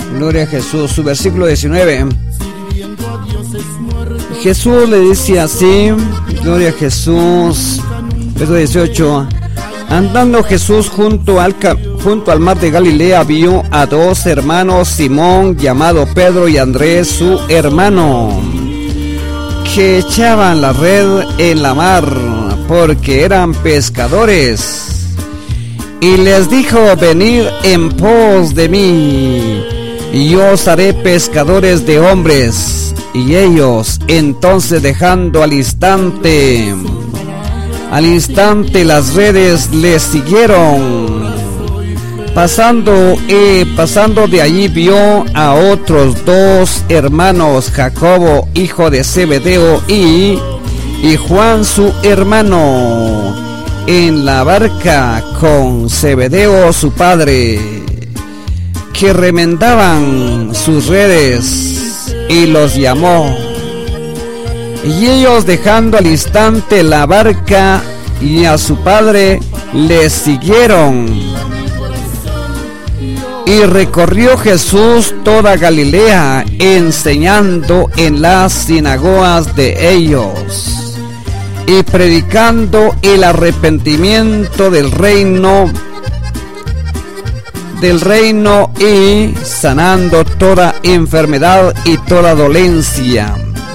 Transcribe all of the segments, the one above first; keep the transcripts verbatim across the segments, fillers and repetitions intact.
Gloria a Jesús. Su versículo diecinueve. Jesús le dice así, gloria a Jesús. Verso dieciocho. Andando Jesús junto al, junto al mar de Galilea, vio a dos hermanos, Simón, llamado Pedro, y Andrés, su hermano, que echaban la red en la mar, porque eran pescadores. Y les dijo: venid en pos de mí, y yo os haré pescadores de hombres. Y ellos, entonces, dejando al instante, al instante las redes, les siguieron. Pasando, eh, pasando de allí, vio a otros dos hermanos, Jacobo, hijo de Zebedeo, y, y Juan, su hermano, en la barca con Zebedeo, su padre, que remendaban sus redes, y los llamó. Y ellos, dejando al instante la barca y a su padre, les siguieron. Y recorrió Jesús toda Galilea, enseñando en las sinagogas de ellos, y predicando el arrepentimiento del reino, del reino, y sanando toda enfermedad y toda dolencia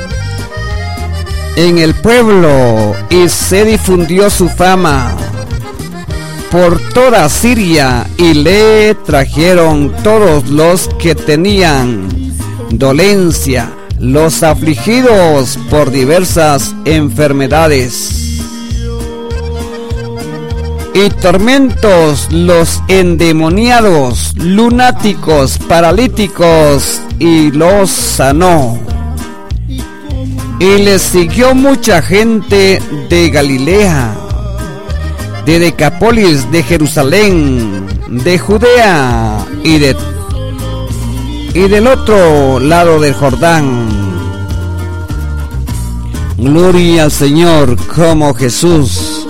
en el pueblo. Y se difundió su fama por toda Siria, y le trajeron todos los que tenían dolencia, los afligidos por diversas enfermedades y tormentos, los endemoniados, lunáticos, paralíticos, y los sanó. Y les siguió mucha gente de Galilea, de Decápolis, de Jerusalén, de Judea y de y del otro lado del Jordán. Gloria al Señor. Como Jesús.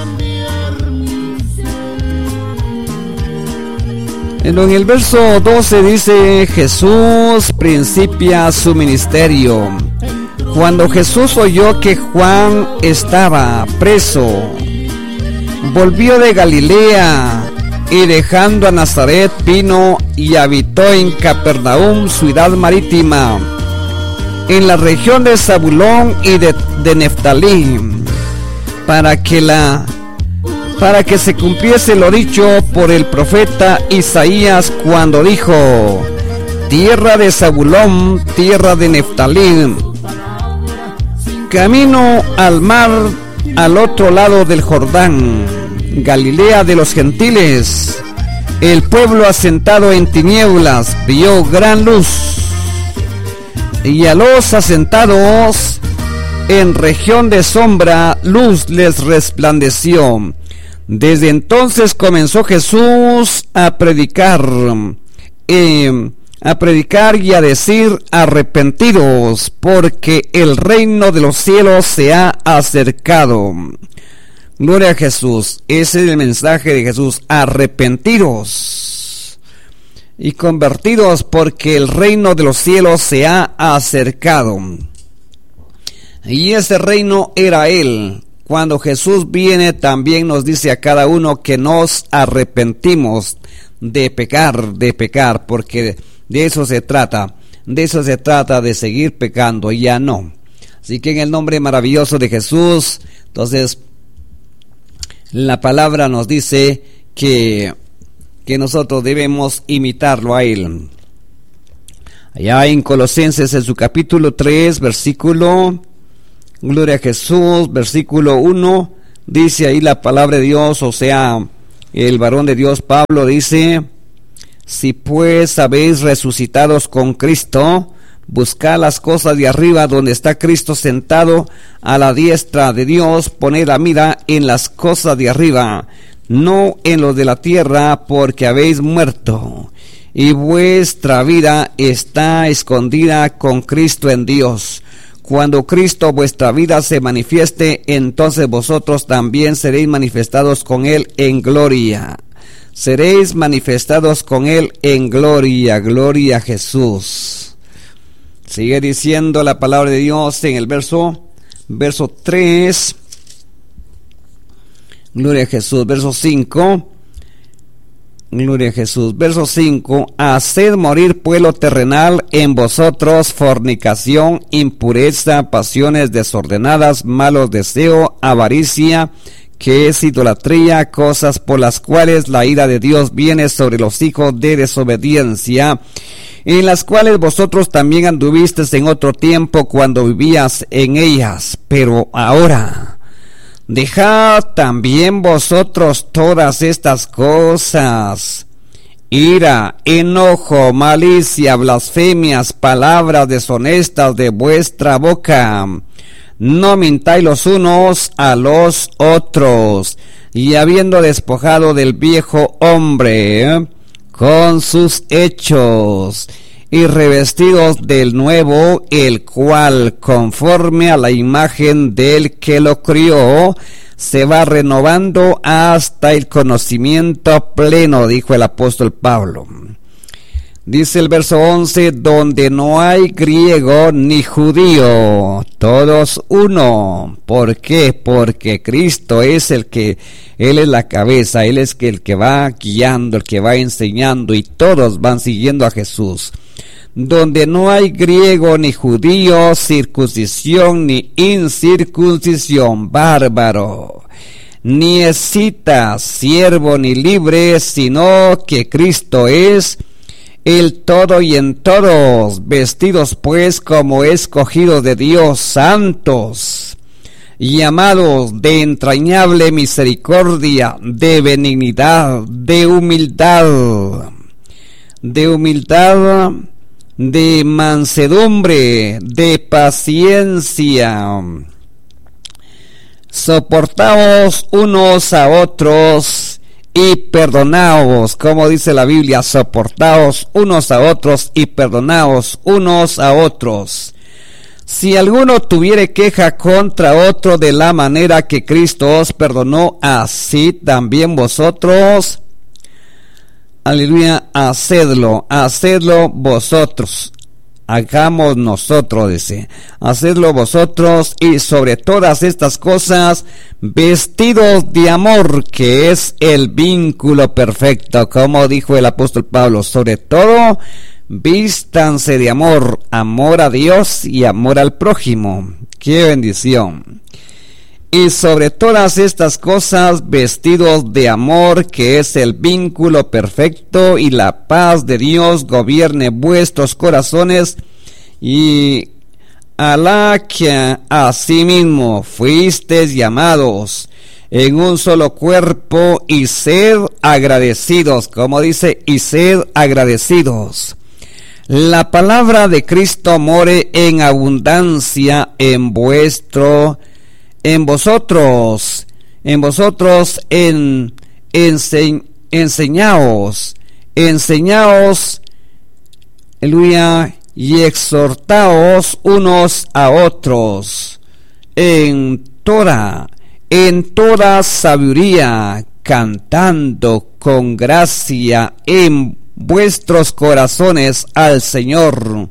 En el verso doce dice: Jesús principia su ministerio. Cuando Jesús oyó que Juan estaba preso, volvió de Galilea, y dejando a Nazaret vino y habitó en Capernaum, ciudad marítima, en la región de Zabulón y de, de Neftalí, para que la para que se cumpliese lo dicho por el profeta Isaías, cuando dijo: tierra de Zabulón, tierra de Neftalí, camino al mar, al otro lado del Jordán, Galilea de los gentiles. El pueblo asentado en tinieblas vio gran luz, y a los asentados en región de sombra luz les resplandeció. Desde entonces comenzó Jesús a predicar, eh, a predicar y a decir: arrepentidos, porque el reino de los cielos se ha acercado. Gloria a Jesús. Ese es el mensaje de Jesús: arrepentidos y convertidos, porque el reino de los cielos se ha acercado. Y ese reino era Él. Cuando Jesús viene, también nos dice a cada uno que nos arrepentimos de pecar, de pecar, porque de eso se trata, de eso se trata, de seguir pecando, ya no. Así que en el nombre maravilloso de Jesús, entonces, la palabra nos dice que, que nosotros debemos imitarlo a Él. Allá en Colosenses, en su capítulo tres, versículo, gloria a Jesús, versículo uno, dice ahí la palabra de Dios, o sea, el varón de Dios Pablo dice: si pues habéis resucitados con Cristo, buscad las cosas de arriba, donde está Cristo sentado a la diestra de Dios. Poned la mira en las cosas de arriba, no en lo de la tierra, porque habéis muerto, y vuestra vida está escondida con Cristo en Dios. Cuando Cristo vuestra vida se manifieste, entonces vosotros también seréis manifestados con Él en gloria. seréis manifestados con él en gloria. Gloria a Jesús. Sigue diciendo la palabra de Dios en el verso, verso tres. Gloria a Jesús. Verso cinco. Gloria a Jesús. Verso cinco. Haced morir pueblo terrenal en vosotros fornicación, impureza, pasiones desordenadas, malos deseos, avaricia, que es idolatría, cosas por las cuales la ira de Dios viene sobre los hijos de desobediencia, en las cuales vosotros también anduvisteis en otro tiempo cuando vivías en ellas. Pero ahora dejad también vosotros todas estas cosas: ira, enojo, malicia, blasfemias, palabras deshonestas de vuestra boca. No mintáis los unos a los otros, y habiendo despojado del viejo hombre con sus hechos, y revestidos del nuevo, el cual, conforme a la imagen del que lo crió, se va renovando hasta el conocimiento pleno, dijo el apóstol Pablo. Dice el verso once, donde no hay griego ni judío, todos uno. ¿Por qué? Porque Cristo es el que, Él es la cabeza, Él es el que va guiando, el que va enseñando, y todos van siguiendo a Jesús. Donde no hay griego ni judío, circuncisión ni incircuncisión, bárbaro, ni escita, siervo ni libre, sino que Cristo es el todo y en todos, vestidos pues como escogidos de Dios, santos, llamados de entrañable misericordia, de benignidad, de humildad, de humildad, de mansedumbre, de paciencia. Soportaos unos a otros y perdonaos, como dice la Biblia, soportaos unos a otros y perdonaos unos a otros. Si alguno tuviere queja contra otro, de la manera que Cristo os perdonó, así también vosotros, aleluya, hacedlo, hacedlo vosotros. Hagamos nosotros, dice, hacedlo vosotros, y sobre todas estas cosas, vestidos de amor, que es el vínculo perfecto, como dijo el apóstol Pablo. Sobre todo, vístanse de amor, amor a Dios y amor al prójimo. ¡Qué bendición! Y sobre todas estas cosas, vestidos de amor, que es el vínculo perfecto, y la paz de Dios gobierne vuestros corazones, y a la que asimismo fuisteis llamados en un solo cuerpo, y sed agradecidos, como dice, y sed agradecidos. La palabra de Cristo more en abundancia en vuestro en vosotros, en vosotros, en, ense, enseñaos, enseñaos, aleluya, y exhortaos unos a otros, en toda, en toda sabiduría, cantando con gracia en vuestros corazones al Señor,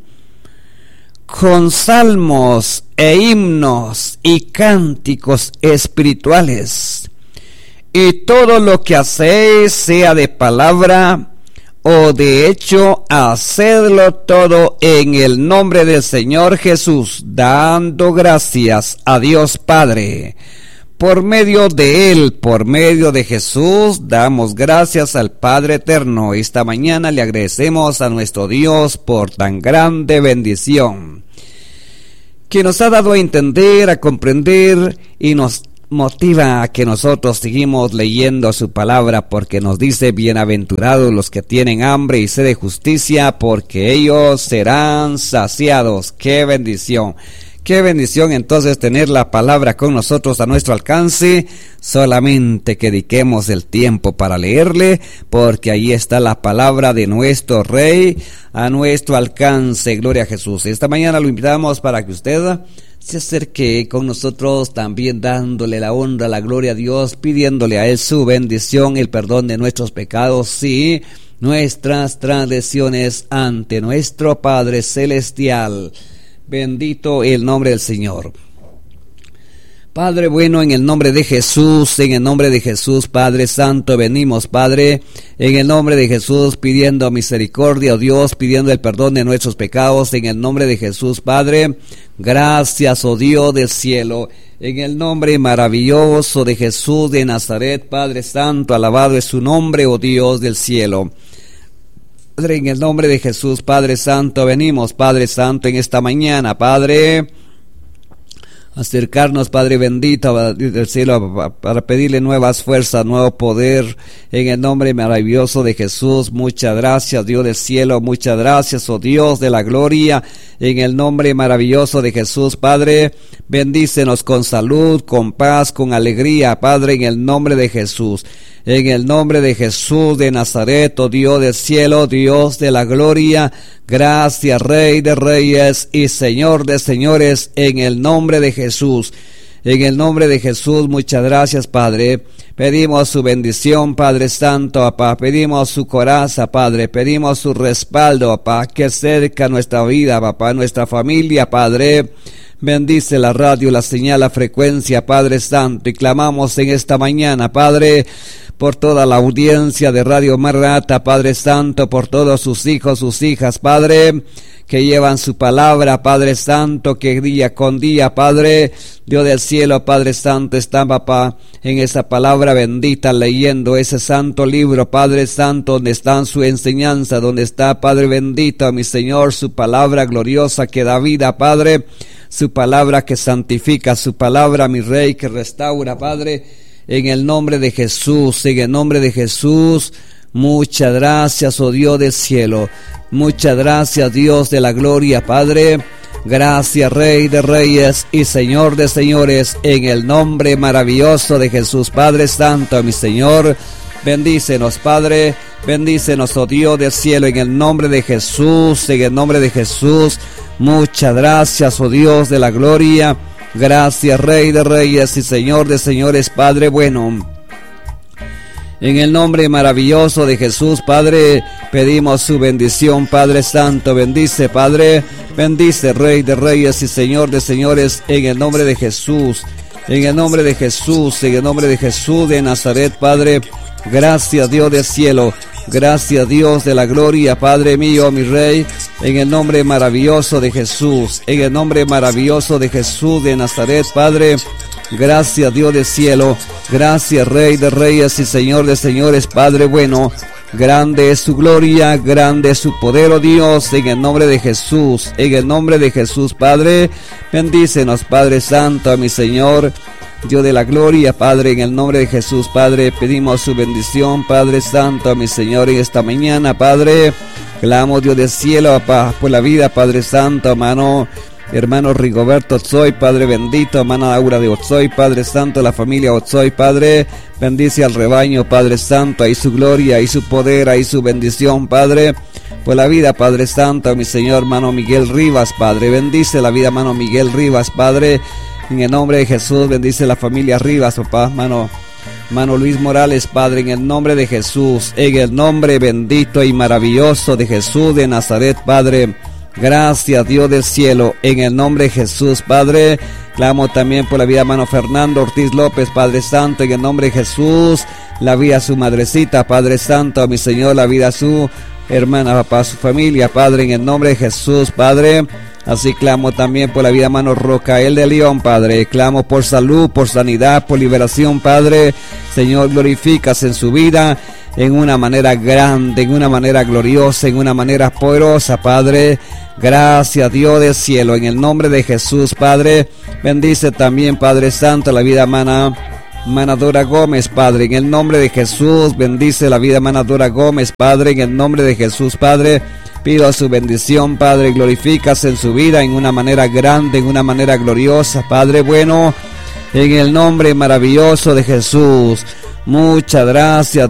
con salmos e himnos y cánticos espirituales. Y todo lo que hacéis, sea de palabra o de hecho, hacedlo todo en el nombre del Señor Jesús, dando gracias a Dios Padre. Por medio de Él, por medio de Jesús, damos gracias al Padre Eterno. Esta mañana le agradecemos a nuestro Dios por tan grande bendición, que nos ha dado a entender, a comprender, y nos motiva a que nosotros seguimos leyendo su palabra, porque nos dice: bienaventurados los que tienen hambre y sed de justicia, porque ellos serán saciados. ¡Qué bendición! Qué bendición entonces tener la palabra con nosotros a nuestro alcance. Solamente que dediquemos el tiempo para leerle, porque ahí está la palabra de nuestro Rey a nuestro alcance. Gloria a Jesús. Esta mañana lo invitamos para que usted se acerque con nosotros, también dándole la honra, la gloria a Dios, pidiéndole a Él su bendición, el perdón de nuestros pecados y nuestras transgresiones ante nuestro Padre Celestial. Bendito el nombre del Señor. Padre bueno, en el nombre de Jesús, en el nombre de Jesús, Padre Santo, venimos, Padre, en el nombre de Jesús, pidiendo misericordia, oh Dios, pidiendo el perdón de nuestros pecados, en el nombre de Jesús, Padre. Gracias, oh Dios del cielo, en el nombre maravilloso de Jesús de Nazaret, Padre Santo, alabado es su nombre, oh Dios del cielo. Padre, en el nombre de Jesús, Padre Santo, venimos, Padre Santo, en esta mañana, Padre, acercarnos, Padre bendito del cielo, para pedirle nuevas fuerzas, nuevo poder, en el nombre maravilloso de Jesús. Muchas gracias, Dios del cielo, muchas gracias, oh Dios de la gloria, en el nombre maravilloso de Jesús, Padre, bendícenos con salud, con paz, con alegría, Padre, en el nombre de Jesús. En el nombre de Jesús de Nazaret, oh Dios del cielo, Dios de la gloria, gracias, Rey de reyes y Señor de señores, en el nombre de Jesús. En el nombre de Jesús, muchas gracias, Padre. Pedimos su bendición, Padre Santo, papá. Pedimos su coraza, Padre. Pedimos su respaldo, papá, que cerca nuestra vida, papá, nuestra familia, Padre. Bendice la radio, la señal, la frecuencia, Padre Santo, y clamamos en esta mañana, Padre, por toda la audiencia de Radio Maranata, Padre Santo, por todos sus hijos, sus hijas, Padre, que llevan su palabra, Padre Santo, que día con día, Padre, Dios del cielo, Padre Santo, está, papá, en esa palabra bendita, leyendo ese santo libro, Padre Santo, donde está su enseñanza, donde está, Padre bendito, mi Señor, su palabra gloriosa que da vida, Padre, su palabra que santifica, su palabra, mi Rey, que restaura, Padre, en el nombre de Jesús, en el nombre de Jesús. Muchas gracias, oh Dios del cielo, muchas gracias, Dios de la gloria, Padre. Gracias, Rey de reyes y Señor de señores, en el nombre maravilloso de Jesús, Padre Santo, mi Señor. Bendícenos, Padre, bendícenos, oh Dios del cielo, en el nombre de Jesús, en el nombre de Jesús. Muchas gracias, oh Dios de la gloria. Gracias, Rey de reyes y Señor de señores, Padre bueno. En el nombre maravilloso de Jesús, Padre, pedimos su bendición, Padre Santo. Bendice, Padre, bendice, Rey de reyes y Señor de señores, en el nombre de Jesús. En el nombre de Jesús, en el nombre de Jesús de Nazaret, Padre. Gracias, Dios del cielo. Gracias, Dios de la gloria, Padre mío, mi Rey, en el nombre maravilloso de Jesús, en el nombre maravilloso de Jesús de Nazaret, Padre. Gracias, Dios del cielo, gracias, Rey de reyes y Señor de señores, Padre bueno. Grande es su gloria, grande es su poder, oh Dios, en el nombre de Jesús, en el nombre de Jesús, Padre. Bendícenos, Padre Santo, a mi Señor, Dios de la gloria, Padre, en el nombre de Jesús, Padre, pedimos su bendición, Padre Santo, a mi Señor, en esta mañana, Padre. Clamo, Dios del cielo, papá, por la vida, Padre Santo, hermano, hermano Rigoberto Otsoy, Padre bendito, hermana Aura de Otsoy, Padre Santo, la familia Otsoy, Padre, bendice al rebaño, Padre Santo, ahí su gloria, ahí su poder, ahí su bendición, Padre, por la vida, Padre Santo, a mi Señor, hermano Miguel Rivas, Padre, bendice la vida, hermano Miguel Rivas, Padre. En el nombre de Jesús, bendice la familia Rivas, papá, mano, mano Luis Morales, Padre, en el nombre de Jesús, en el nombre bendito y maravilloso de Jesús de Nazaret, Padre. Gracias, Dios del cielo, en el nombre de Jesús, Padre. Clamo también por la vida de hermano Fernando Ortiz López, Padre Santo, en el nombre de Jesús. La vida a su madrecita, Padre Santo, a mi Señor, la vida a su hermana, papá, a su familia, Padre, en el nombre de Jesús, Padre. Así clamo también por la vida de hermano Rocael de León, Padre. Clamo por salud, por sanidad, por liberación, Padre. Señor, glorificas en su vida en una manera grande, en una manera gloriosa, en una manera poderosa, Padre. Gracias, Dios del cielo, en el nombre de Jesús, Padre. Bendice también, Padre Santo, la vida de hermana Manadora Gómez, Padre, en el nombre de Jesús. Bendice la vida de Manadora Gómez, Padre, en el nombre de Jesús, Padre. Pido su bendición, Padre, glorifícase en su vida en una manera grande, en una manera gloriosa, Padre bueno, en el nombre maravilloso de Jesús. Muchas gracias.